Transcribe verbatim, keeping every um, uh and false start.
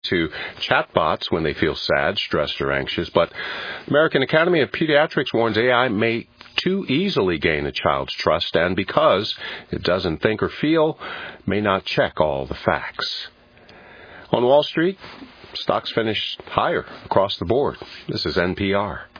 to chatbots when they feel sad, stressed, or anxious, but American Academy of Pediatrics warns A I may too easily gain a child's trust, and because it doesn't think or feel, may not check all the facts. On Wall Street, stocks finished higher across the board. This is N P R.